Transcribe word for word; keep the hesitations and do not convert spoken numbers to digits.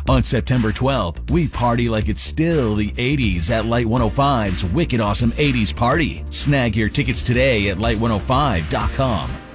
On September twelfth, we party like it's still the eighties at Light one oh five's Wicked Awesome eighties Party. Snag your tickets today at light one oh five dot com.